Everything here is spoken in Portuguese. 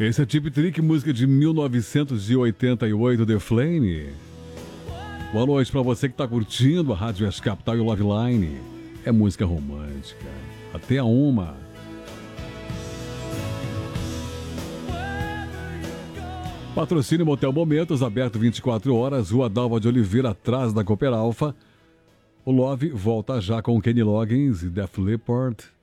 Esse é Tip Trick, música de 1988, The Flame. Boa noite pra você que tá curtindo a Rádio S Capital e o Love Line. É música romântica. Até a 1. Patrocínio Motel Momentos, aberto 24 horas, Rua Dalva de Oliveira, atrás da Cooper Alpha. O Love volta já com Kenny Loggins e Def Leppard.